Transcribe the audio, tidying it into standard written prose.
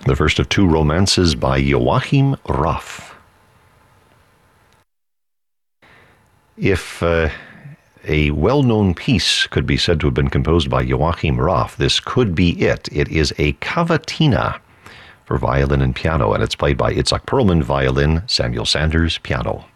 the first of two romances by Joachim Raff. If a well-known piece could be said to have been composed by Joachim Raff, this could be it. It is a cavatina for violin and piano, and it's played by Itzhak Perlman, violin, Samuel Sanders, piano.